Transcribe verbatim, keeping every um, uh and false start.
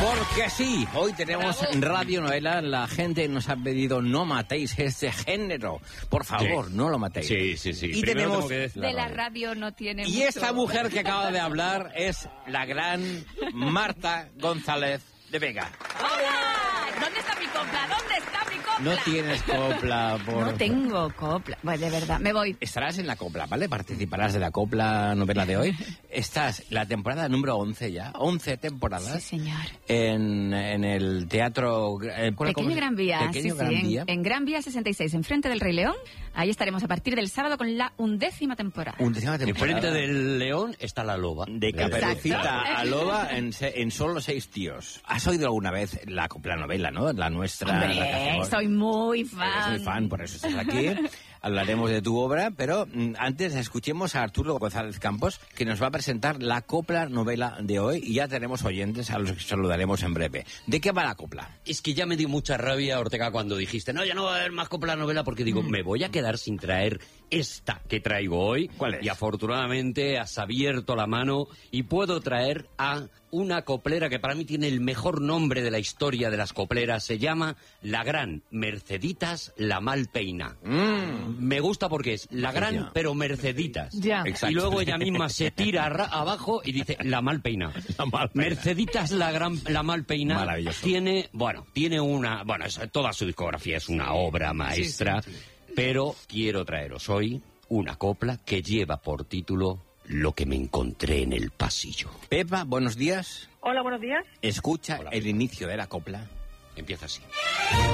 Porque sí, hoy tenemos radionovela. La gente nos ha pedido no matéis este género. Por favor, sí. no lo matéis. Sí, sí, sí. Y tenemos de la, la radio no tiene Y mucho. esta mujer que acaba de hablar es la gran Marta González de Vega. ¡Hola! ¿Dónde está mi copla? ¿Dónde está mi copla? No tienes copla. Por... No tengo copla. Bueno, de verdad, me voy. Estarás en la copla, ¿vale? Participarás de la copla novela de hoy. Estás la temporada número once ya. once temporadas. Sí, señor. En, en el teatro... Eh, Pequeño Gran Vía. Pequeño sí, Gran sí, Vía. En, en Gran Vía sesenta y seis, enfrente del Rey León. Ahí estaremos a partir del sábado con la undécima temporada. Undécima temporada. Enfrente del león está la loba. De Caperucita a Loba en, se, en solo seis tíos. ¿Has oído alguna vez la copla novela, no? La nuestra. Hombre, la soy muy fan. Eres muy fan, por eso estás aquí. Hablaremos de tu obra, pero mm, antes escuchemos a Arturo González Campos, que nos va a presentar la copla novela de hoy, y ya tenemos oyentes a los que saludaremos en breve. ¿De qué va la copla? Es que ya me dio mucha rabia, Ortega, cuando dijiste, no, ya no va a haber más copla novela, porque digo, mm. me voy a quedar sin traer esta que traigo hoy. ¿Cuál es? Y afortunadamente has abierto la mano y puedo traer a una coplera que para mí tiene el mejor nombre de la historia de las copleras. Se llama la gran Merceditas la Malpeina. Mm. Me gusta porque es la gran, ya. pero Merceditas. Ya. Y luego ella misma se tira abajo y dice la Malpeina. La Malpeina. Merceditas la gran, la Malpeina. Maravilloso. Tiene, bueno, tiene una, bueno, es, toda su discografía es una obra maestra, sí, sí, sí. Pero quiero traeros hoy una copla que lleva por título Lo que me encontré en el pasillo. Pepa, buenos días. Hola, buenos días. Escucha Hola, el inicio de la copla. Empieza así.